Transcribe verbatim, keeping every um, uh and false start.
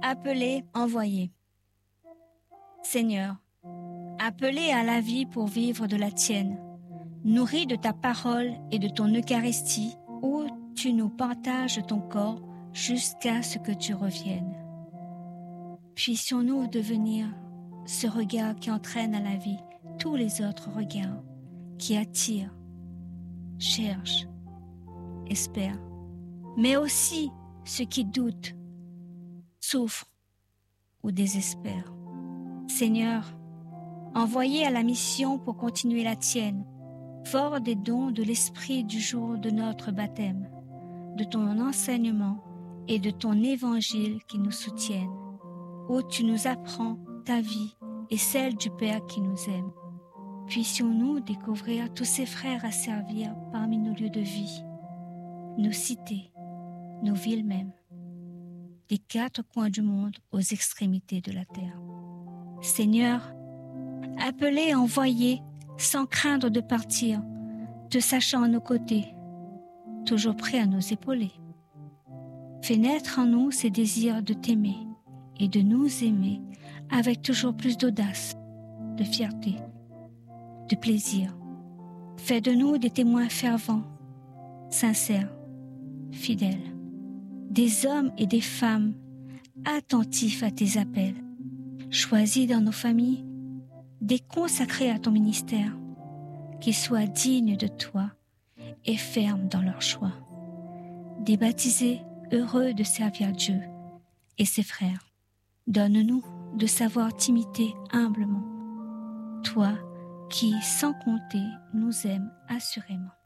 Appelé, envoyé. Seigneur, appelé à la vie pour vivre de la tienne, nourri de ta parole et de ton Eucharistie, où tu nous partages ton corps jusqu'à ce que tu reviennes. Puissions-nous devenir ce regard qui entraîne à la vie tous les autres regards, qui attirent, cherchent, espèrent, mais aussi ceux qui doutent, souffrent ou désespèrent. Seigneur, envoyé à la mission pour continuer la tienne, fort des dons de l'Esprit du jour de notre baptême, de ton enseignement et de ton évangile qui nous soutiennent, où tu nous apprends ta vie et celle du Père qui nous aime. Puissions-nous découvrir tous ces frères à servir parmi nos lieux de vie, nos cités, nos villes mêmes, des quatre coins du monde aux extrémités de la terre. Seigneur, appelé, envoyé, sans craindre de partir, te sachant à nos côtés, toujours prêt à nous épauler. Fais naître en nous ces désirs de t'aimer et de nous aimer avec toujours plus d'audace, de fierté, de plaisir. Fais de nous des témoins fervents, sincères, fidèles, des hommes et des femmes attentifs à tes appels, choisis dans nos familles, des consacrés à ton ministère, qui soient dignes de toi et fermes dans leur choix, des baptisés heureux de servir Dieu et ses frères. Donne-nous de savoir t'imiter humblement, toi qui, sans compter, nous aimes assurément.